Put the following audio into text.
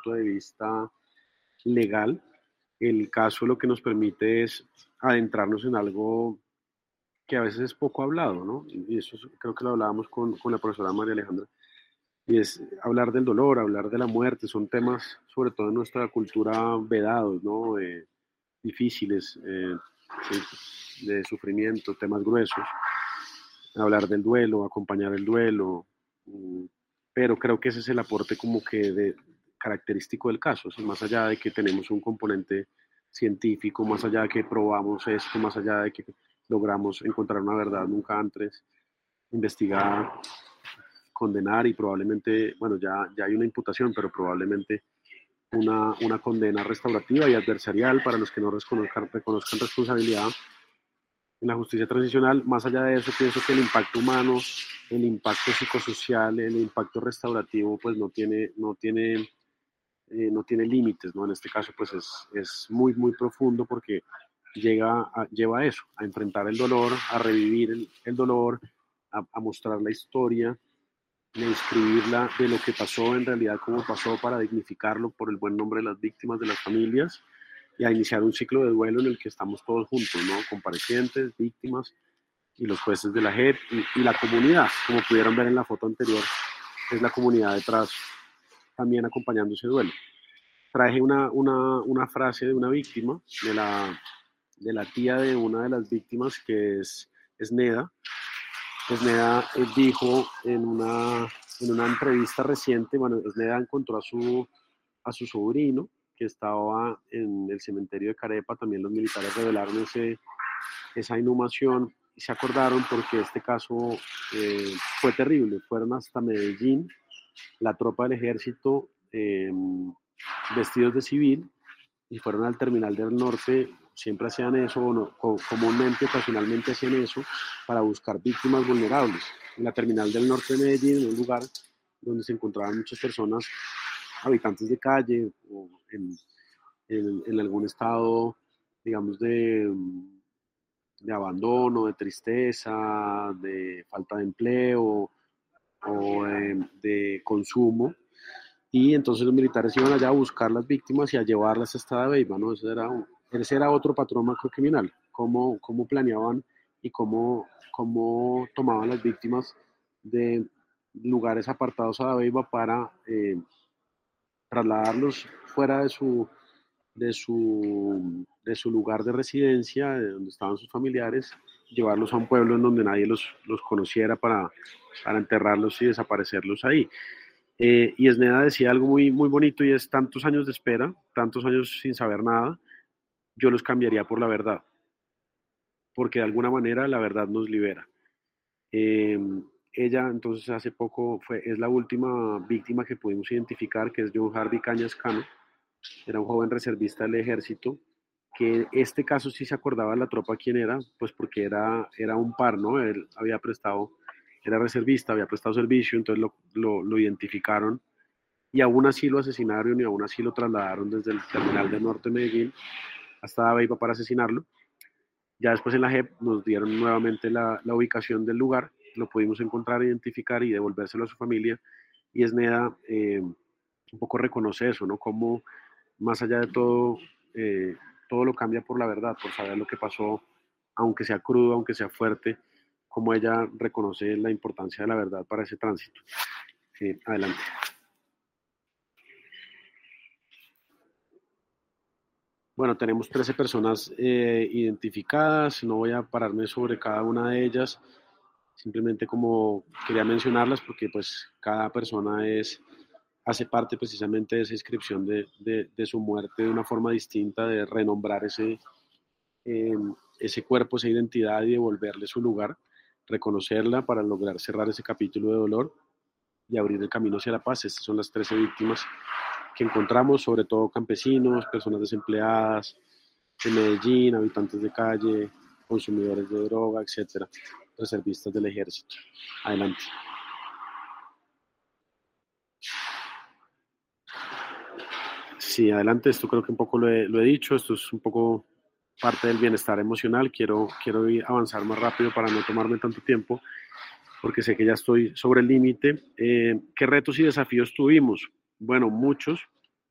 punto de vista legal, el caso lo que nos permite es adentrarnos en algo que a veces es poco hablado, ¿no? Y eso creo que lo hablábamos con la profesora María Alejandra, y es hablar del dolor, hablar de la muerte, son temas, sobre todo en nuestra cultura, vedados, ¿no? Difíciles, sí, de sufrimiento, temas gruesos, hablar del duelo, acompañar el duelo, pero creo que ese es el aporte como que característico del caso, ¿sí? Más allá de que tenemos un componente científico, más allá de que probamos esto, más allá de que logramos encontrar una verdad nunca antes investigada, condenar y probablemente, bueno, ya hay una imputación, pero probablemente una condena restaurativa y adversarial para los que no reconozcan responsabilidad en la justicia transicional. Más allá de eso, pienso que el impacto humano, el impacto psicosocial, el impacto restaurativo, pues no tiene límites, ¿no? En este caso, pues es muy, muy profundo porque lleva a eso, a enfrentar el dolor, a revivir el dolor, a mostrar la historia, a describirla de lo que pasó en realidad, cómo pasó, para dignificarlo por el buen nombre de las víctimas, de las familias, y a iniciar un ciclo de duelo en el que estamos todos juntos, ¿no? Comparecientes, víctimas y los jueces de la JEP y la comunidad, como pudieron ver en la foto anterior, es la comunidad detrás también acompañando ese duelo. Traje una frase de una víctima, de la tía de una de las víctimas, que es Neda. Neda dijo en una entrevista reciente, bueno, Neda encontró a su sobrino, que estaba en el cementerio de Carepa. También los militares revelaron esa inhumación y se acordaron porque este caso fue terrible. Fueron hasta Medellín, la tropa del ejército, vestidos de civil, y fueron al terminal del norte. Siempre hacían eso, no, comúnmente, ocasionalmente hacían eso, para buscar víctimas vulnerables. En la terminal del norte de Medellín, en un lugar donde se encontraban muchas personas, habitantes de calle, o en algún estado, digamos, de abandono, de tristeza, de falta de empleo o de consumo. Y entonces los militares iban allá a buscar las víctimas y a llevarlas hasta Dabeiba, ¿no? Ese era otro patrón macrocriminal, cómo planeaban y cómo tomaban las víctimas de lugares apartados a Dabeiba para trasladarlos fuera de su lugar de residencia, de donde estaban sus familiares, llevarlos a un pueblo en donde nadie los conociera para enterrarlos y desaparecerlos ahí. Y Esneda decía algo muy, muy bonito, y es: tantos años de espera, tantos años sin saber nada, yo los cambiaría por la verdad, porque de alguna manera la verdad nos libera. Eh, Ella entonces hace poco es la última víctima que pudimos identificar, que es John Harvey Cañas Cano. Era un joven reservista del ejército, que este caso sí se acordaba de la tropa quién era, pues porque era un par, ¿no? Él era reservista, había prestado servicio, entonces lo identificaron, y aún así lo asesinaron y aún así lo trasladaron desde el terminal del norte de Medellín hasta Dabeiba para asesinarlo. Ya después en la JEP nos dieron nuevamente la ubicación del lugar, lo pudimos encontrar, identificar y devolvérselo a su familia. Y Esneda un poco reconoce eso, ¿no? Como más allá de todo, todo lo cambia por la verdad, por saber lo que pasó, aunque sea crudo, aunque sea fuerte, como ella reconoce la importancia de la verdad para ese tránsito. Adelante. Bueno, tenemos 13 personas identificadas. No voy a pararme sobre cada una de ellas, simplemente como quería mencionarlas porque pues cada persona hace parte precisamente de esa inscripción de su muerte, de una forma distinta, de renombrar eh, ese cuerpo, esa identidad, y devolverle su lugar, reconocerla para lograr cerrar ese capítulo de dolor y abrir el camino hacia la paz. Estas son las 13 víctimas que encontramos, sobre todo campesinos, personas desempleadas de Medellín, habitantes de calle, consumidores de droga, etcétera, reservistas del ejército. Adelante. Sí, adelante. Esto creo que un poco lo he dicho. Esto es un poco parte del bienestar emocional. Quiero avanzar más rápido para no tomarme tanto tiempo, porque sé que ya estoy sobre el límite. ¿Qué retos y desafíos tuvimos? Bueno, muchos.